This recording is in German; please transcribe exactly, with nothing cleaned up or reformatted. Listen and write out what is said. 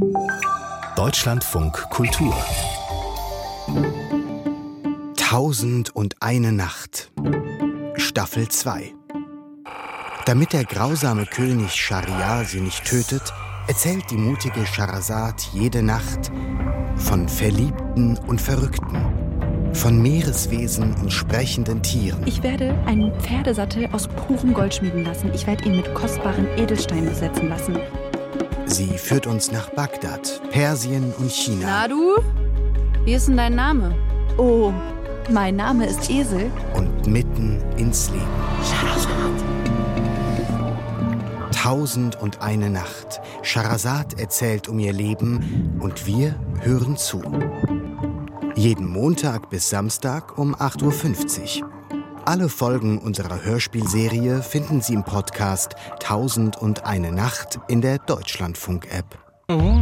Deutschlandfunk Kultur. Tausend und eine Nacht. Staffel zwei. Damit der grausame König Schahriar sie nicht tötet, erzählt die mutige Schehersad jede Nacht von Verliebten und Verrückten, von Meereswesen und sprechenden Tieren. Ich werde einen Pferdesattel aus purem Gold schmieden lassen. Ich werde ihn mit kostbaren Edelsteinen besetzen lassen. Sie führt uns nach Bagdad, Persien und China. Na du? Wie ist denn dein Name? Oh, mein Name ist Esel. Und mitten ins Leben. Schehersad. Tausend und eine Nacht. Schehersad erzählt um ihr Leben und wir hören zu. Jeden Montag bis Samstag um acht Uhr fünfzig. Alle Folgen unserer Hörspielserie finden Sie im Podcast Tausend und eine Nacht in der Deutschlandfunk-App.